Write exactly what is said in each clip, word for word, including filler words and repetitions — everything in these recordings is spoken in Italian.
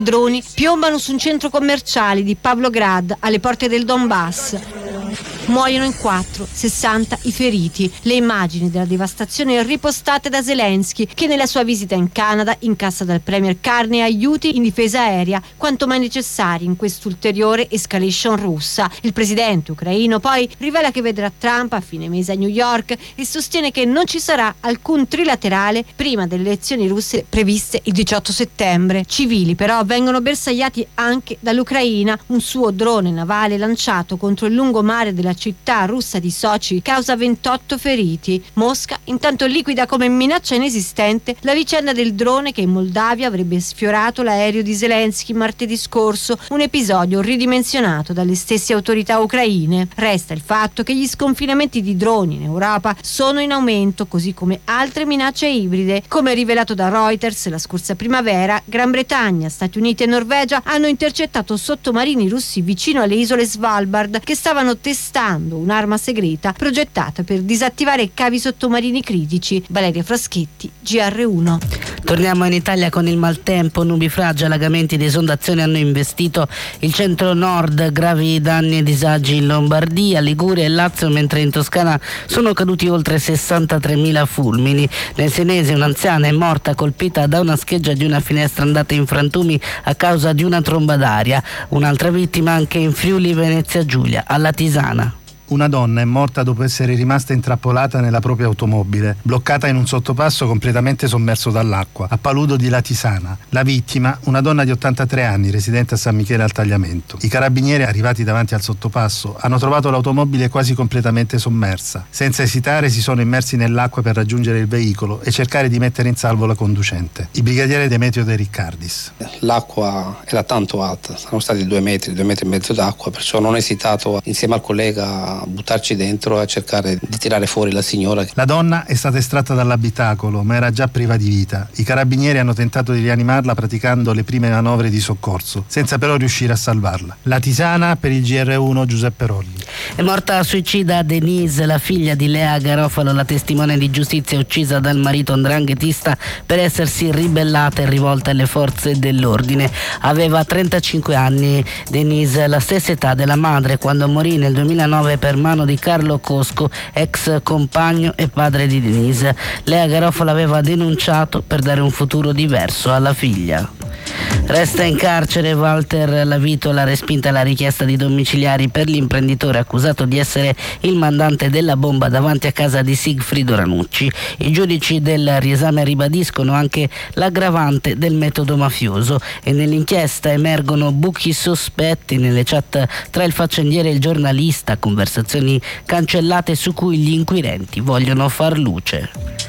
Droni piombano su un centro commerciale di Pavlograd alle porte del Donbass. Muoiono in quattro, sessanta i feriti. Le immagini della devastazione ripostate da Zelensky, che nella sua visita in Canada incassa dal premier Carney aiuti in difesa aerea quanto mai necessari in quest'ulteriore escalation russa. Il presidente ucraino poi rivela che vedrà Trump a fine mese a New York e sostiene che non ci sarà alcun trilaterale prima delle elezioni russe previste il diciotto settembre. Civili però vengono bersagliati anche dall'Ucraina. Un suo drone navale lanciato contro il lungomare della città russa di Sochi causa ventotto feriti. Mosca intanto liquida come minaccia inesistente la vicenda del drone che in Moldavia avrebbe sfiorato l'aereo di Zelensky martedì scorso, un episodio ridimensionato dalle stesse autorità ucraine. Resta il fatto che gli sconfinamenti di droni in Europa sono in aumento, così come altre minacce ibride. Come rivelato da Reuters, la scorsa primavera Gran Bretagna, Stati Uniti e Norvegia hanno intercettato sottomarini russi vicino alle isole Svalbard che stavano testando un'arma segreta progettata per disattivare cavi sottomarini critici. Valeria Fraschetti, G R uno. Torniamo in Italia con il maltempo, nubifragi, allagamenti ed esondazioni hanno investito il centro-nord, gravi danni e disagi in Lombardia, Liguria e Lazio, mentre in Toscana sono caduti oltre sessantatremila fulmini. Nel Senese un'anziana è morta colpita da una scheggia di una finestra andata in frantumi a causa di una tromba d'aria. Un'altra vittima anche in Friuli Venezia Giulia, alla Tisana. Una donna è morta dopo essere rimasta intrappolata nella propria automobile, bloccata in un sottopasso completamente sommerso dall'acqua, a Paludo di Latisana. La vittima, una donna di ottantatré anni, residente a San Michele al Tagliamento. I carabinieri, arrivati davanti al sottopasso, hanno trovato l'automobile quasi completamente sommersa. Senza esitare si sono immersi nell'acqua per raggiungere il veicolo e cercare di mettere in salvo la conducente. Il brigadiere Demetrio De Riccardis. L'acqua era tanto alta, sono stati due metri, due metri e mezzo d'acqua, perciò non ho esitato insieme al collega a buttarci dentro e a cercare di tirare fuori la signora. La donna è stata estratta dall'abitacolo, ma era già priva di vita. I carabinieri hanno tentato di rianimarla praticando le prime manovre di soccorso, senza però riuscire a salvarla. La Tisana, per il G R uno, Giuseppe Rolli. È morta suicida Denise, la figlia di Lea Garofalo, la testimone di giustizia uccisa dal marito 'ndranghetista per essersi ribellata e rivolta alle forze dell'ordine. Aveva trentacinque anni. Denise, la stessa età della madre, quando morì nel duemilanove per mano di Carlo Cosco, ex compagno e padre di Denise. Lea Garofalo aveva denunciato per dare un futuro diverso alla figlia. Resta in carcere Walter Lavitola, respinta la richiesta di domiciliari per l'imprenditore accusato di essere il mandante della bomba davanti a casa di Sigfrido Ranucci. I giudici del riesame ribadiscono anche l'aggravante del metodo mafioso e nell'inchiesta emergono buchi sospetti nelle chat tra il faccendiere e il giornalista, conversazioni cancellate su cui gli inquirenti vogliono far luce.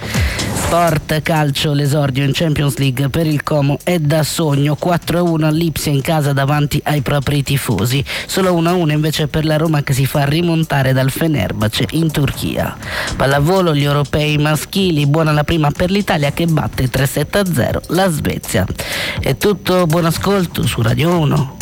Sport, calcio, l'esordio in Champions League per il Como è da sogno, quattro a uno all'Ipsia in casa davanti ai propri tifosi, solo uno a uno invece per la Roma che si fa rimontare dal Fenerbahce in Turchia. Pallavolo, gli europei maschili, buona la prima per l'Italia che batte tre sette a zero la Svezia. È tutto, buon ascolto su Radio uno.